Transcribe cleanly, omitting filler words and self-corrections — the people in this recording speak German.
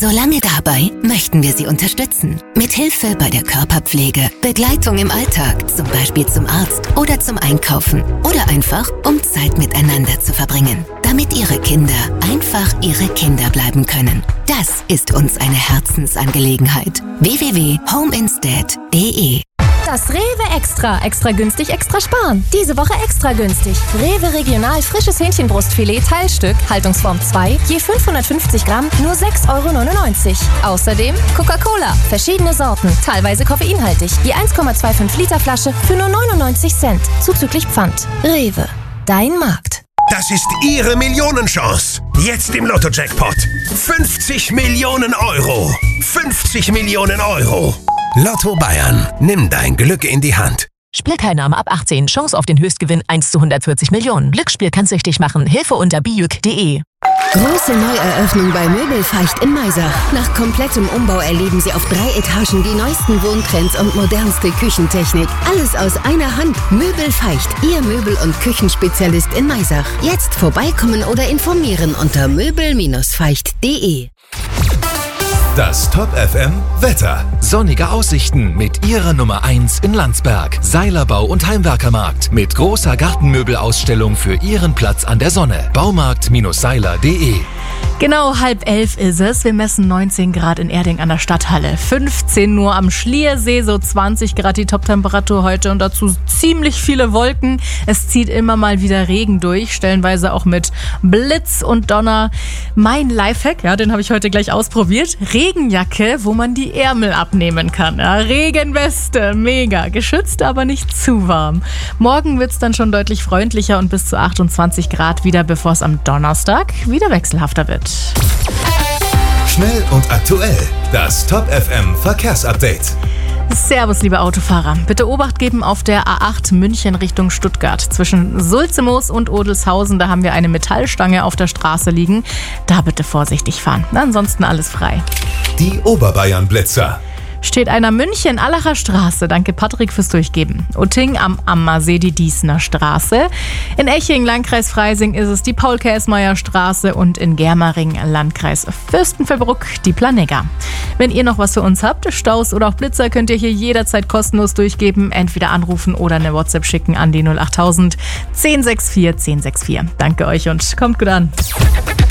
Solange dabei möchten wir Sie unterstützen. Mit Hilfe bei der Körperpflege, Begleitung im Alltag, zum Beispiel zum Arzt oder zum Einkaufen oder einfach, um Zeit miteinander zu verbringen. Damit Ihre Kinder einfach Ihre Kinder bleiben können. Das ist uns eine Herzensangelegenheit. www.homeinstead.de. Das Rewe Extra günstig, extra sparen. Diese Woche extra günstig. Rewe Regional frisches Hähnchenbrustfilet Teilstück, Haltungsform 2, je 550 Gramm, nur 6,99 €. Außerdem Coca-Cola, verschiedene Sorten, teilweise koffeinhaltig, je 1,25 Liter Flasche für nur 99 Cent, zuzüglich Pfand. Rewe, dein Markt. Das ist Ihre Millionenchance. Jetzt im Lotto-Jackpot. 50 Millionen Euro. 50 Millionen Euro. Lotto Bayern. Nimm dein Glück in die Hand. Spielteilnahme ab 18. Chance auf den Höchstgewinn 1 zu 140 Millionen. Glücksspiel kann süchtig machen. Hilfe unter bijuk.de. Große Neueröffnung bei Möbelfeicht in Maisach. Nach komplettem Umbau erleben Sie auf 3 Etagen die neuesten Wohntrends und modernste Küchentechnik. Alles aus einer Hand. Möbelfeicht, Ihr Möbel- und Küchenspezialist in Maisach. Jetzt vorbeikommen oder informieren unter möbel-feicht.de. Das Top FM Wetter. Sonnige Aussichten mit Ihrer Nummer 1 in Landsberg. Seilerbau und Heimwerkermarkt mit großer Gartenmöbelausstellung für Ihren Platz an der Sonne. Baumarkt-seiler.de. Genau 10:30 ist es. Wir messen 19 Grad in Erding an der Stadthalle. 15 nur am Schliersee, so 20 Grad die Toptemperatur heute und dazu ziemlich viele Wolken. Es zieht immer mal wieder Regen durch, stellenweise auch mit Blitz und Donner. Mein Lifehack, ja, den habe ich heute gleich ausprobiert. Regenjacke, wo man die Ärmel abnehmen kann. Ja, Regenweste, mega. Geschützt, aber nicht zu warm. Morgen wird es dann schon deutlich freundlicher und bis zu 28 Grad wieder, bevor es am Donnerstag wieder wechselhafter wird. Schnell und aktuell. Das Top FM Verkehrsupdate. Servus, liebe Autofahrer. Bitte Obacht geben auf der A8 München Richtung Stuttgart. Zwischen Sulzemoos und Odelshausen, da haben wir eine Metallstange auf der Straße liegen. Da bitte vorsichtig fahren. Ansonsten alles frei. Die Oberbayern-Blitzer. Steht einer München-Allacher Straße. Danke, Patrick, fürs Durchgeben. Utting am Ammersee die Diesner Straße. In Eching, Landkreis Freising, ist es die Paul-Käsmeier Straße und in Germering, Landkreis Fürstenfeldbruck, die Planegga. Wenn ihr noch was für uns habt, Staus oder auch Blitzer, könnt ihr hier jederzeit kostenlos durchgeben. Entweder anrufen oder eine WhatsApp schicken an die 08000 1064 1064. Danke euch und kommt gut an.